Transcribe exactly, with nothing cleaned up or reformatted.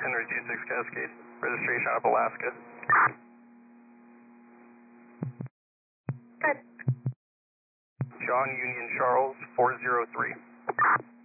Henry two six Cascade, registration out of Alaska. Good. John Union Charles four zero three.